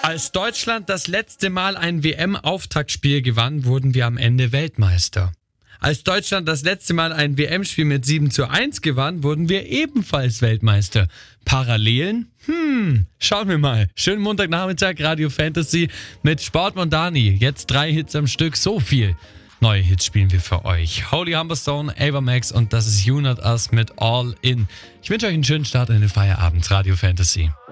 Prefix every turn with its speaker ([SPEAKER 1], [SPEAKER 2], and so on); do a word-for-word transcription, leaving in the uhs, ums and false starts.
[SPEAKER 1] Als Deutschland das letzte Mal ein W M-Auftaktspiel gewann, wurden wir am Ende Weltmeister. Als Deutschland das letzte Mal ein W M-Spiel mit sieben zu eins gewann, wurden wir ebenfalls Weltmeister. Parallelen? Hm, schauen wir mal. Schönen Montagnachmittag, Radio Fantasy mit Sport Mondani. Jetzt drei Hits am Stück, so viel. Neue Hits spielen wir für euch. Holy Humberstone, Ava Max und das ist You Not Us mit All In. Ich wünsche euch einen schönen Start in den Feierabend, Radio Fantasy.